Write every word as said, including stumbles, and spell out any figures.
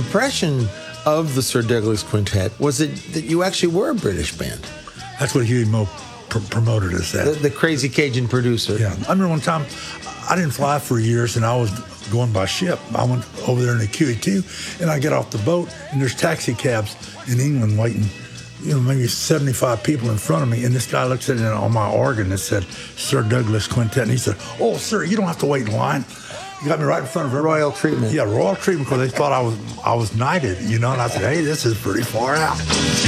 impression of the Sir Douglas Quintet was it that you actually were a British band. That's what Huey Moe pr- promoted us as. The, the crazy Cajun producer. Yeah. I remember one time, I didn't fly for years, and I was going by ship. I went over there in the Q E two, and I get off the boat, and there's taxi cabs in England waiting, you know, maybe seventy-five people in front of me, and this guy looks at it on my organ that said, Sir Douglas Quintet, and he said, oh, sir, you don't have to wait in line. He got me right in front of everybody. Royal treatment. Yeah, royal treatment, because they thought I was I was knighted, you know, and I said, hey, this is pretty far out.